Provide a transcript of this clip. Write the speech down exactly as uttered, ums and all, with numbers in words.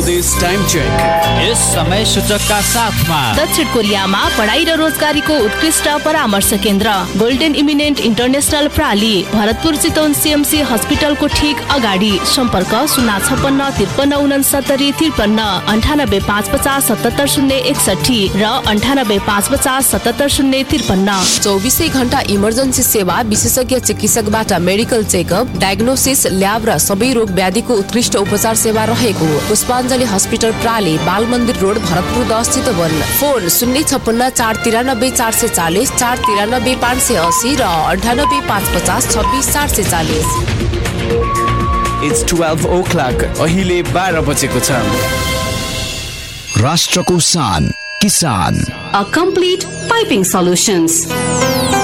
स्वदेश time check. यस समय सूचकका साथमा दक्षिण कोरियामा पढाइ र रोजगारीको उत्कृष्ट परामर्श केन्द्र golden eminent international प्राली, Bharatpur Chitwan CMC हस्पिटलको ठिक अगाडि। सम्पर्क शून्य छप्पन्न त्रिपन्न उनसत्तरी त्रिपन्न अन्ठानब्बे पाँच पचास सतहत्तर शून्य एकसठी र अन्ठानब्बे पाँच पचास सतहत्तर शून्य त्रिपन्न। चौबिसै घण्टा इमर्जेन्सी सेवा, विशेषज्ञ चिकित्सकबाट मेडिकल चेकअप, डायग्नोसिस, ल्याब र सबै रोग व्याधिको उत्कृष्ट उपचार सेवा रहेको पुष्पाञ्जली हस्पिटल प्राली, बाल मन्दिर रोड, भरतपुर दस चितवन। फोन शून्य छप्पन्न चार तिरानब्बे चार सय चालिस, चार तिरानब्बे पाँच सय असी र अन्ठानब्बे पाँच पचास छब्बिस चार सय चालिस। It's twelve o'clock. अहिले बाह्र बजेको छ। राष्ट्रको शान किसान। A complete piping solutions.